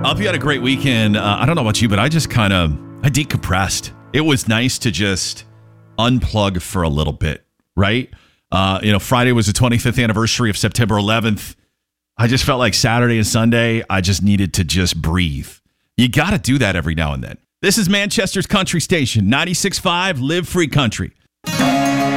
hope you had a great weekend. I don't know about you, but I decompressed. It was nice to just unplug for a little bit, right? Friday was the 25th anniversary of September 11th. I just felt like Saturday and Sunday, I just needed to just breathe. You got to do that every now and then. This is Manchester's Country Station, 96.5 Live Free Country.